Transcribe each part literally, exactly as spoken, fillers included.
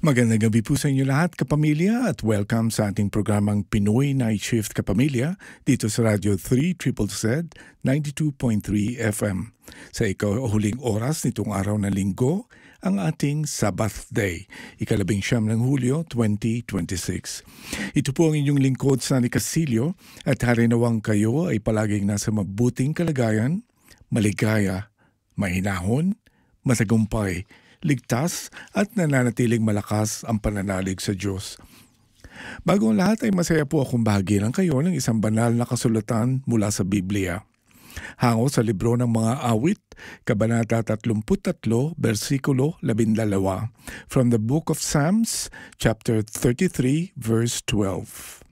Magandang gabi po sa inyo lahat, kapamilya, at welcome sa ating programang Pinoy Night Shift Kapamilya dito sa Radio three Z Z Z ninety-two point three F M. Sa ikahuling oras nitong araw na linggo, ang ating Sabbath Day, ikalabing siyam ng Hulyo twenty twenty-six. Ito po ang inyong lingkod, Sunny Casilio, at harinawang kayo ay palaging nasa mabuting kalagayan, maligaya, mahinahon, matagumpay, ligtas at nananatiling malakas ang pananalig sa Diyos. Bago ang lahat ay masaya po akong bahagi ng kayo ng isang banal na kasulatan mula sa Biblia. Hango sa libro ng mga awit, Kabanata thirty-three, versikulo twelve, from the book of Psalms, chapter thirty-three, verse twelve.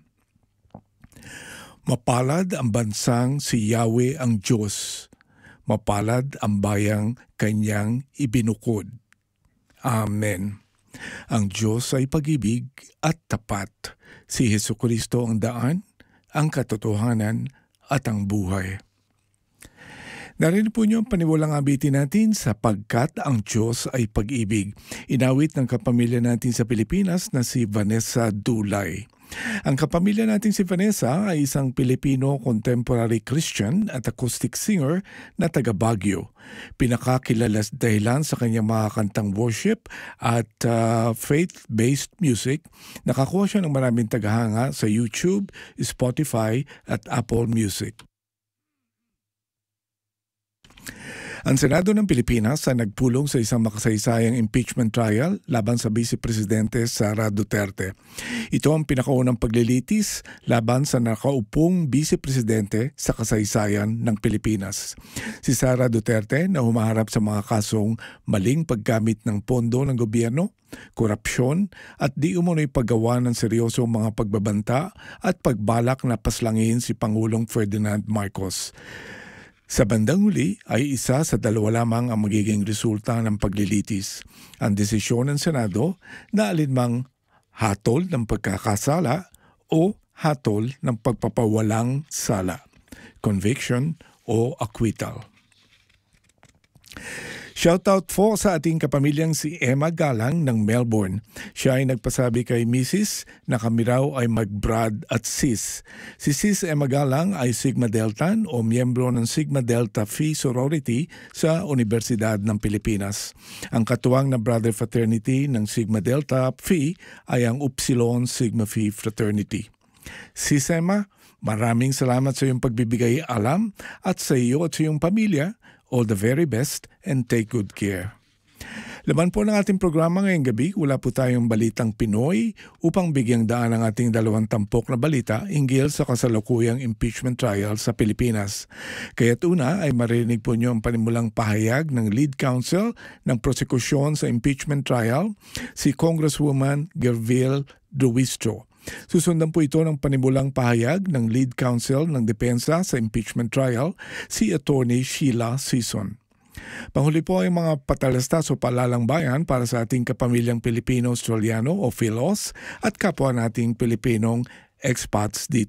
Mapalad ang bansang si Yahweh ang Diyos, mapalad ang bayang kanyang ibinukod. Amen. Ang Diyos ay pag-ibig at tapat. Si Jesucristo ang daan, ang katotohanan at ang buhay. Narinig po niyo ang paniwalang abitin natin, sapagkat ang Diyos ay pag-ibig. Inawit ng kapamilya natin sa Pilipinas na si Vanessa Dulay. Ang kapamilya natin si Vanessa ay isang Pilipino contemporary Christian at acoustic singer na taga Baguio. Pinakakilala dahilan sa kanyang mga kantang worship at uh, faith-based music. Nakakuha siya ng maraming tagahanga sa YouTube, Spotify at Apple Music. Ang Senado ng Pilipinas ay nagpulong sa isang makasaysayang impeachment trial laban sa Vice Presidente Sara Duterte. Ito ang pinakaunang paglilitis laban sa nakaupong Vice Presidente sa kasaysayan ng Pilipinas. Si Sara Duterte na humaharap sa mga kasong maling paggamit ng pondo ng gobyerno, korupsyon at di umunoy paggawa ng seryosong mga pagbabanta at pagbalak na paslangin si Pangulong Ferdinand Marcos. Sa bandang huli ay isa sa dalawa lamang ang magiging resulta ng paglilitis. Ang desisyon ng Senado na alinmang hatol ng pagkakasala o hatol ng pagpapawalang sala, conviction o acquittal. Shoutout po sa ating kapamilyang si Emma Galang ng Melbourne. Siya ay nagpasabi kay Missus na kami raw ay mag-brad at sis. Si Sis Emma Galang ay Sigma Delta o miyembro ng Sigma Delta Phi Sorority sa Universidad ng Pilipinas. Ang katuwang na brother fraternity ng Sigma Delta Phi ay ang Upsilon Sigma Phi Fraternity. Sis Emma, maraming salamat sa iyong pagbibigay alam at sa iyo at sa iyong pamilya. All the very best and take good care. Laman po ng ating programa ngayong gabi, wala po tayong balitang Pinoy upang bigyang daan ang ating dalawang tampok na balita hinggil sa kasalukuyang impeachment trial sa Pilipinas. Kaya't una ay marinig po niyo ang panimulang pahayag ng lead counsel ng prosekusyon sa impeachment trial, si Congresswoman Gerville Duistro. Susundan po ito ng panimulang pahayag ng lead counsel ng depensa sa impeachment trial, si Attorney Sheila Sison. Panghuli po ay mga patalastas o palalang bayan para sa ating kapamilyang Pilipino-Australiano o Philos at kapwa nating Pilipinong expats dito